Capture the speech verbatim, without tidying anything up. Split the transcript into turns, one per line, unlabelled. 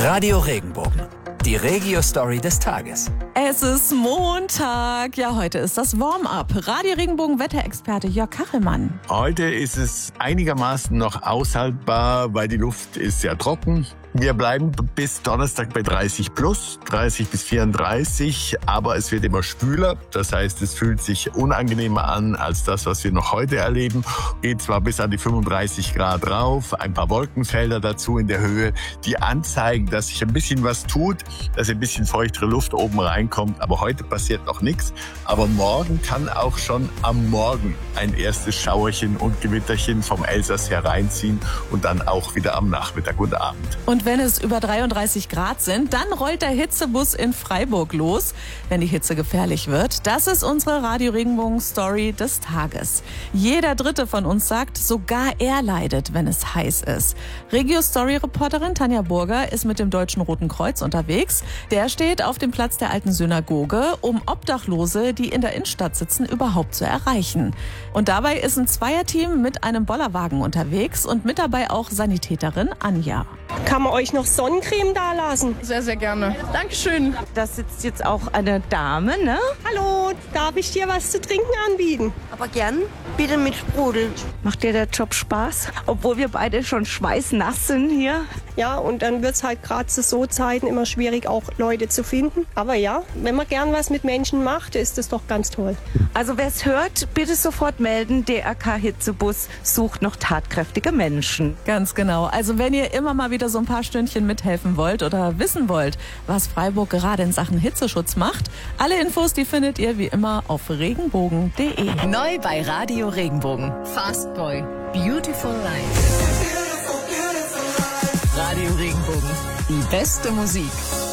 Radio Regenbogen, die Regio-Story des Tages.
Es ist Montag. Ja, heute ist das Warm-up. Radio Regenbogen Wetterexperte Jörg Kachelmann.
Heute ist es einigermaßen noch aushaltbar, weil die Luft ist sehr trocken. Wir bleiben bis Donnerstag bei dreißig plus, dreißig bis vierunddreißig, aber es wird immer schwüler. Das heißt, es fühlt sich unangenehmer an als das, was wir noch heute erleben. Geht zwar bis an die fünfunddreißig Grad rauf, ein paar Wolkenfelder dazu in der Höhe, die anzeigen, dass sich ein bisschen was tut, dass ein bisschen feuchtere Luft oben reinkommt. Aber heute passiert noch nichts. Aber morgen kann auch schon am Morgen ein erstes Schauerchen und Gewitterchen vom Elsass hereinziehen und dann auch wieder am Nachmittag und Abend.
Und wenn es über dreiunddreißig Grad sind, dann rollt der Hitzebus in Freiburg los, wenn die Hitze gefährlich wird. Das ist unsere Radio Regenbogen Story des Tages. Jeder Dritte von uns sagt, sogar er leidet, wenn es heiß ist. Regio-Story-Reporterin Tanja Burger ist mit dem Deutschen Roten Kreuz unterwegs. Der steht auf dem Platz der alten Synagoge, um Obdachlose, die in der Innenstadt sitzen, überhaupt zu erreichen. Und dabei ist ein Zweierteam mit einem Bollerwagen unterwegs und mit dabei auch Sanitäterin Anja.
Kann man euch noch Sonnencreme da lassen?
Sehr, sehr gerne. Dankeschön.
Da sitzt jetzt auch eine Dame, ne?
Hallo, darf ich dir was zu trinken anbieten?
Aber gern, bitte mit Sprudel.
Macht dir der Job Spaß? Obwohl wir beide schon schweißnass sind hier.
Ja, und dann wird es halt gerade zu so Zeiten immer schwierig, auch Leute zu finden. Aber ja, wenn man gern was mit Menschen macht, ist das doch ganz toll.
Also wer es hört, bitte sofort melden. D R K Hitzebus sucht noch tatkräftige Menschen.
Ganz genau. Also wenn ihr immer mal wieder so ein paar Stündchen mithelfen wollt oder wissen wollt, was Freiburg gerade in Sachen Hitzeschutz macht, alle Infos, die findet ihr wie immer auf regenbogen punkt de.
Neu bei Radio Regenbogen. Fast Boy. Beautiful Life. Radio Regenbogen. Die beste Musik.